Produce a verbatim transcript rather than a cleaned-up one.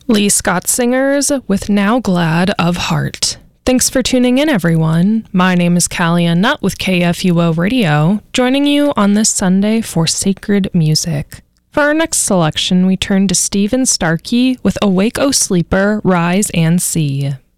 Lee Scott Singers with Now Glad of Heart. Thanks for tuning in, everyone. My name is Callie Ann Nutt with K F U O Radio, joining you on this Sunday for Sacred Music. For our next selection, we turn to Stephen Starkey with Awake, O Sleeper, Rise and See.